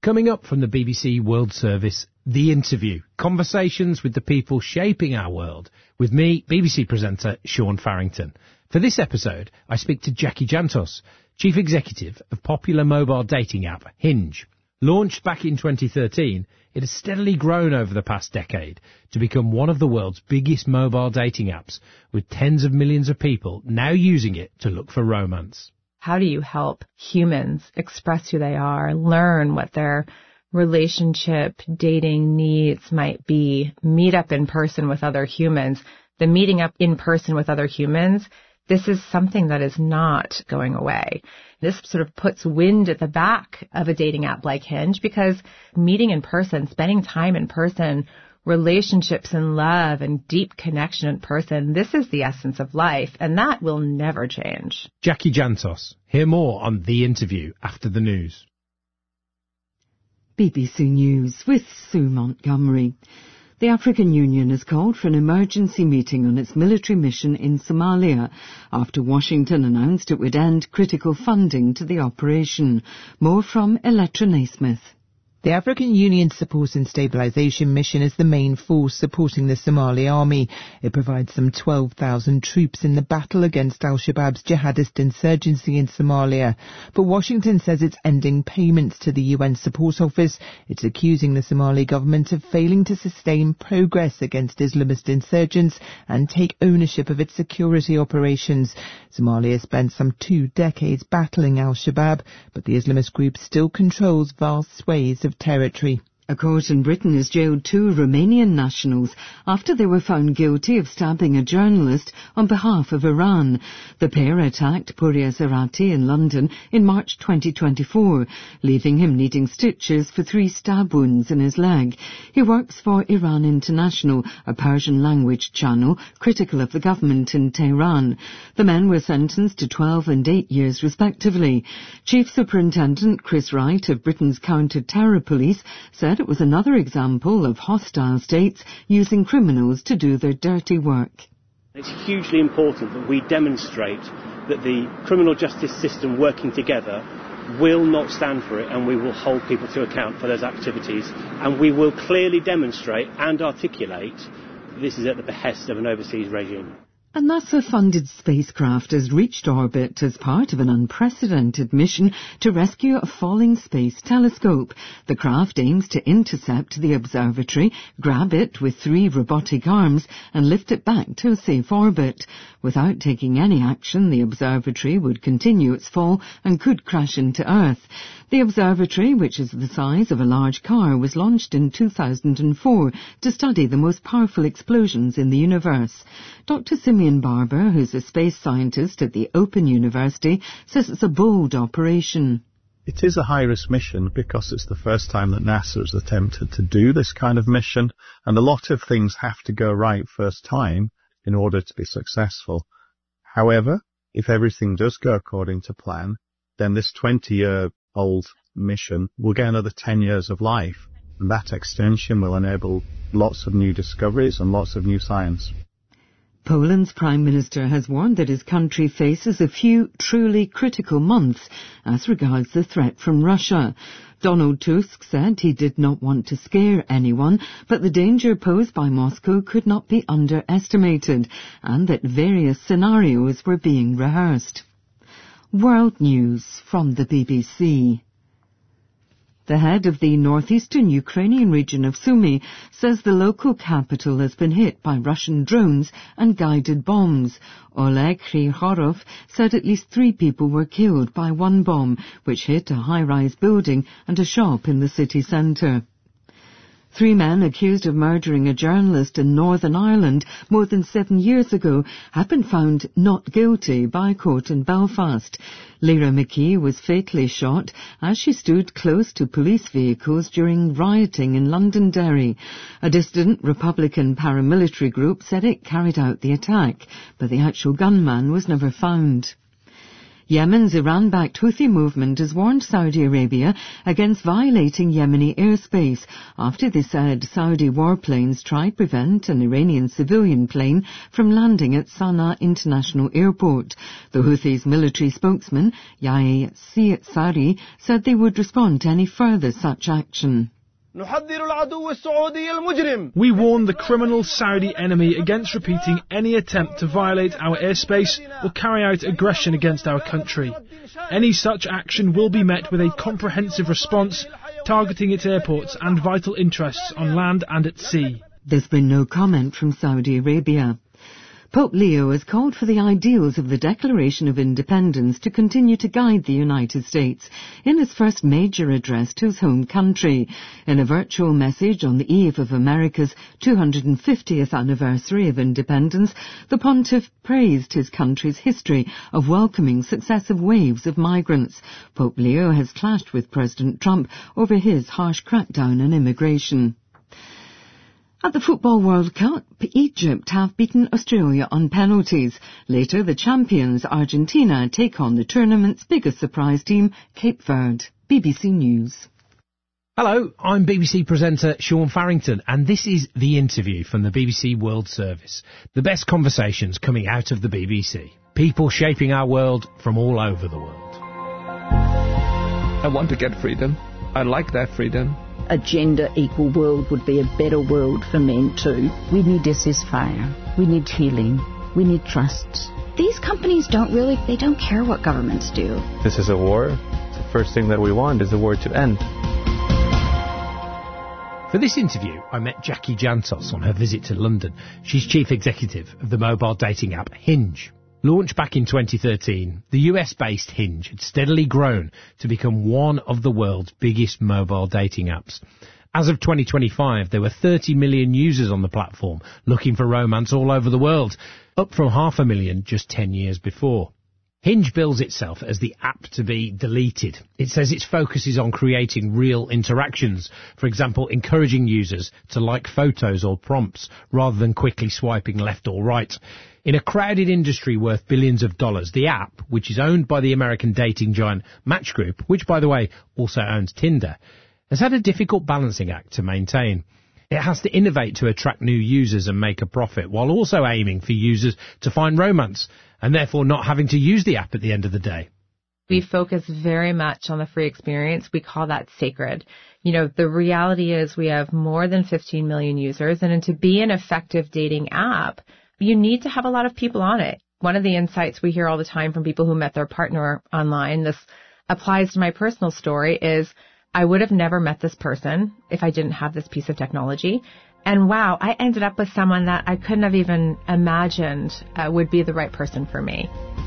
Coming up from the BBC World Service, The Interview. Conversations with the people shaping our world. With me, BBC presenter Sean Farrington. For this episode, I speak to Jackie Jantos, Chief Executive of popular mobile dating app Hinge. Launched back in 2013, it has steadily grown over the past decade to become one of the world's biggest mobile dating apps, with tens of millions of people now using it to look for romance. How do you help humans express who they are, learn what their relationship, dating needs might be, meet up in person with other humans? The meeting up in person with other humans, this is something that is not going away. This sort of puts wind at the back of a dating app like Hinge, because meeting in person, spending time in person, relationships and love and deep connection in person, this is the essence of life, and that will never change. Jackie Jantos. Hear more on The Interview after the news. BBC News with Sue Montgomery. The African Union has called for an emergency meeting on its military mission in Somalia after Washington announced it would end critical funding to the operation. More from Electra Naismith. The African Union's Support and Stabilisation Mission is the main force supporting the Somali army. It provides some 12,000 troops in the battle against al-Shabaab's jihadist insurgency in Somalia. But Washington says it's ending payments to the UN Support Office. It's accusing the Somali government of failing to sustain progress against Islamist insurgents and take ownership of its security operations. Somalia spent some 2 decades battling al-Shabaab, but the Islamist group still controls vast swathes of territory. A court in Britain has jailed 2 Romanian nationals after they were found guilty of stabbing a journalist on behalf of Iran. The pair attacked Puria Zarati in London in March 2024, leaving him needing stitches for 3 stab wounds in his leg. He works for Iran International, a Persian-language channel critical of the government in Tehran. The men were sentenced to 12 and 8 years respectively. Chief Superintendent Chris Wright of Britain's Counter-Terror Police said it was another example of hostile states using criminals to do their dirty work. It's hugely important that we demonstrate that the criminal justice system working together will not stand for it, and we will hold people to account for those activities, and we will clearly demonstrate and articulate this is at the behest of an overseas regime. A NASA-funded spacecraft has reached orbit as part of an unprecedented mission to rescue a falling space telescope. The craft aims to intercept the observatory, grab it with 3 robotic arms and lift it back to a safe orbit. Without taking any action, the observatory would continue its fall and could crash into Earth. The observatory, which is the size of a large car, was launched in 2004 to study the most powerful explosions in the universe. Dr. Simeon Barber, who's a space scientist at the Open University, says it's a bold operation. It is a high-risk mission because it's the first time that NASA has attempted to do this kind of mission, and a lot of things have to go right first time in order to be successful. However, if everything does go according to plan, then this 20-year-old mission will get another 10 years of life, and that extension will enable lots of new discoveries and lots of new science. Poland's Prime Minister has warned that his country faces a few truly critical months as regards the threat from Russia. Donald Tusk said he did not want to scare anyone, but the danger posed by Moscow could not be underestimated, and that various scenarios were being rehearsed. World News from the BBC. The head of the northeastern Ukrainian region of Sumy says the local capital has been hit by Russian drones and guided bombs. Oleg Kryhorov said at least 3 people were killed by one bomb, which hit a high-rise building and a shop in the city centre. 3 men accused of murdering a journalist in Northern Ireland more than 7 years ago have been found not guilty by a court in Belfast. Lyra McKee was fatally shot as she stood close to police vehicles during rioting in Londonderry. A dissident Republican paramilitary group said it carried out the attack, but the actual gunman was never found. Yemen's Iran-backed Houthi movement has warned Saudi Arabia against violating Yemeni airspace after they said Saudi warplanes tried to prevent an Iranian civilian plane from landing at Sana'a International Airport. The Houthis' military spokesman, Yahya Sari, said they would respond to any further such action. We warn the criminal Saudi enemy against repeating any attempt to violate our airspace or carry out aggression against our country. Any such action will be met with a comprehensive response, targeting its airports and vital interests on land and at sea. There's been no comment from Saudi Arabia. Pope Leo has called for the ideals of the Declaration of Independence to continue to guide the United States in his first major address to his home country. In a virtual message on the eve of America's 250th anniversary of independence, the pontiff praised his country's history of welcoming successive waves of migrants. Pope Leo has clashed with President Trump over his harsh crackdown on immigration. At the Football World Cup, Egypt have beaten Australia on penalties. Later, the champions Argentina take on the tournament's biggest surprise team, Cape Verde. BBC News. Hello, I'm BBC presenter Sean Farrington, and this is The Interview from the BBC World Service. The best conversations coming out of the BBC. People shaping our world from all over the world. I want to get freedom. I like that freedom. A gender-equal world would be a better world for men too. We need a ceasefire. We need healing. We need trust. These companies don't care what governments do. This is a war. The first thing that we want is the war to end. For this interview, I met Jackie Jantos on her visit to London. She's chief executive of the mobile dating app Hinge. Launched back in 2013, the US-based Hinge had steadily grown to become one of the world's biggest mobile dating apps. As of 2025, there were 30 million users on the platform looking for romance all over the world, up from 500,000 just 10 years before. Hinge bills itself as the app to be deleted. It says its focus is on creating real interactions, for example, encouraging users to like photos or prompts rather than quickly swiping left or right. In a crowded industry worth billions of dollars, the app, which is owned by the American dating giant Match Group, which, by the way, also owns Tinder, has had a difficult balancing act to maintain. It has to innovate to attract new users and make a profit, while also aiming for users to find romance, and therefore not having to use the app at the end of the day. We focus very much on the free experience. We call that sacred. The reality is we have more than 15 million users, and to be an effective dating app, you need to have a lot of people on it. One of the insights we hear all the time from people who met their partner online, this applies to my personal story, is I would have never met this person if I didn't have this piece of technology. And wow, I ended up with someone that I couldn't have even imagined would be the right person for me.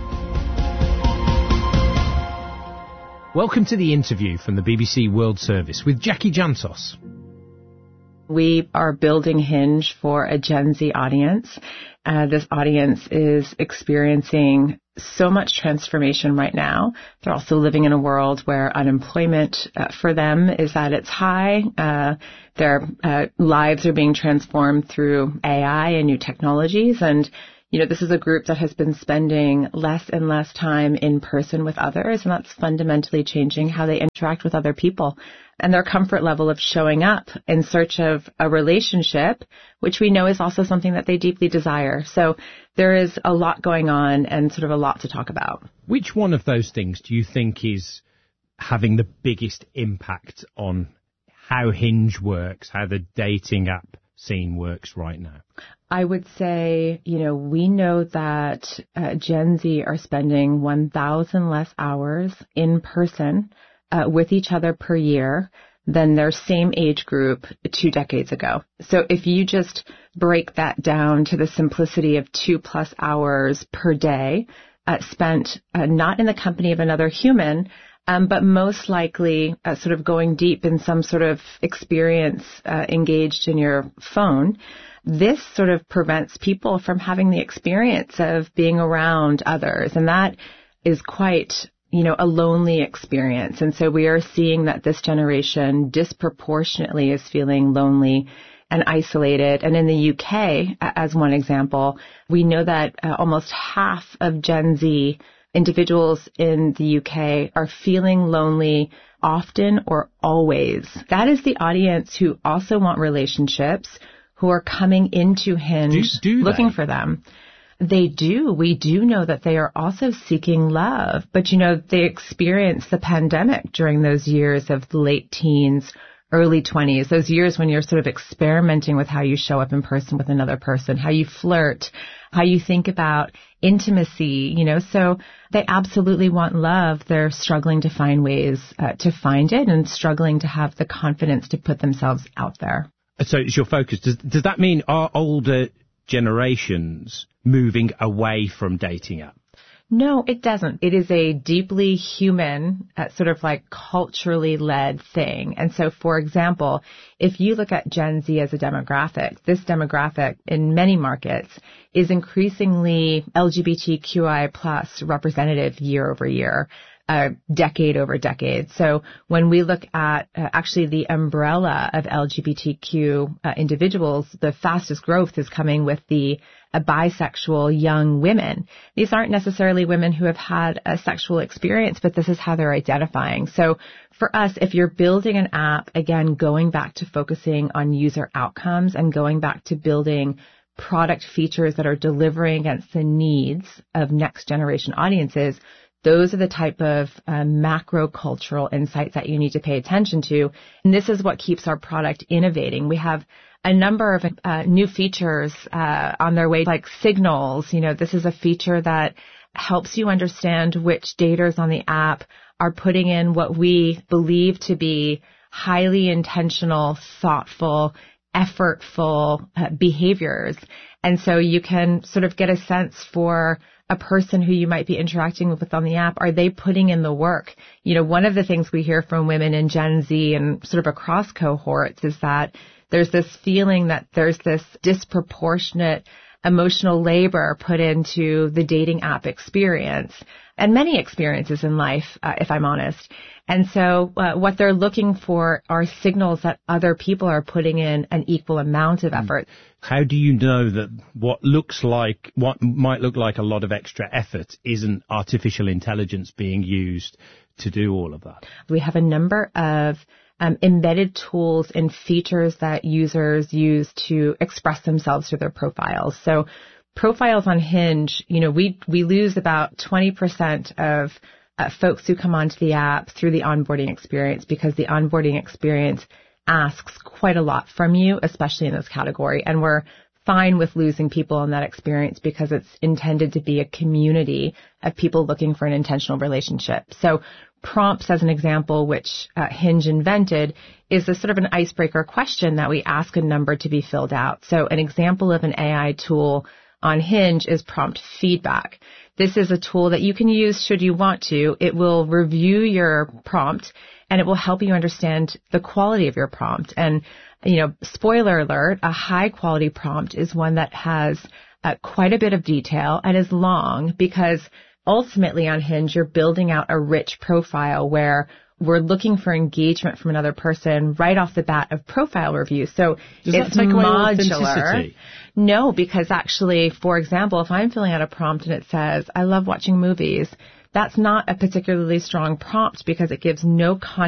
Welcome to The Interview from the BBC World Service with Jackie Jantos. We are building Hinge for a Gen Z audience. This audience is experiencing so much transformation right now. They're also living in a world where unemployment for them is at its high. Their lives are being transformed through AI and new technologies. And, this is a group that has been spending less and less time in person with others, and that's fundamentally changing how they interact with other people and their comfort level of showing up in search of a relationship, which we know is also something that they deeply desire. So there is a lot going on and sort of a lot to talk about. Which one of those things do you think is having the biggest impact on how Hinge works, how the dating app scene works right now? I would say, we know that Gen Z are spending 1,000 less hours in person with each other per year than their same age group 2 decades ago. So if you just break that down to the simplicity of 2+ hours per day spent not in the company of another human, but most likely sort of going deep in some sort of experience engaged in your phone, this sort of prevents people from having the experience of being around others. And that is quite, a lonely experience. And so we are seeing that this generation disproportionately is feeling lonely and isolated. And in the UK, as one example, we know that almost half of Gen Z individuals in the UK are feeling lonely often or always. That is the audience who also want relationships, who are coming into Hinge looking for them. They do. We do know that they are also seeking love. But, they experienced the pandemic during those years of the late teens, early 20s, those years when you're sort of experimenting with how you show up in person with another person, how you flirt, how you think about intimacy, so they absolutely want love. They're struggling to find ways to find it and struggling to have the confidence to put themselves out there. So it's your focus. Does that mean are older generations moving away from dating apps? No, it doesn't. It is a deeply human, sort of like culturally led thing. And so, for example, if you look at Gen Z as a demographic, this demographic in many markets is increasingly LGBTQI plus representative year over year. Decade over decade. So when we look at actually the umbrella of LGBTQ individuals, the fastest growth is coming with the bisexual young women. These aren't necessarily women who have had a sexual experience, but this is how they're identifying. So for us, if you're building an app, again, going back to focusing on user outcomes and going back to building product features that are delivering against the needs of next generation audiences, those are the type of macro cultural insights that you need to pay attention to. And this is what keeps our product innovating. We have a number of new features on their way, like signals. This is a feature that helps you understand which daters on the app are putting in what we believe to be highly intentional, thoughtful, effortful behaviors. And so you can sort of get a sense for a person who you might be interacting with on the app. Are they putting in the work? One of the things we hear from women in Gen Z and sort of across cohorts is that there's this feeling that there's this disproportionate emotional labor put into the dating app experience and many experiences in life, if I'm honest. And so what they're looking for are signals that other people are putting in an equal amount of effort. How do you know that what might look like a lot of extra effort isn't artificial intelligence being used to do all of that? We have a number of embedded tools and features that users use to express themselves through their profiles. So profiles on Hinge, we lose about 20% of folks who come onto the app through the onboarding experience because the onboarding experience asks quite a lot from you, especially in this category. And we're fine with losing people in that experience because it's intended to be a community of people looking for an intentional relationship. So prompts, as an example, which Hinge invented, is a sort of an icebreaker question that we ask a number to be filled out. So an example of an AI tool on Hinge is prompt feedback. This is a tool that you can use should you want to. It will review your prompt and it will help you understand the quality of your prompt. And, spoiler alert, a high quality prompt is one that has quite a bit of detail and is long because ultimately on Hinge, you're building out a rich profile where we're looking for engagement from another person right off the bat of profile review. So it's modular. No, because actually, for example, if I'm filling out a prompt and it says, I love watching movies, that's not a particularly strong prompt because it gives no context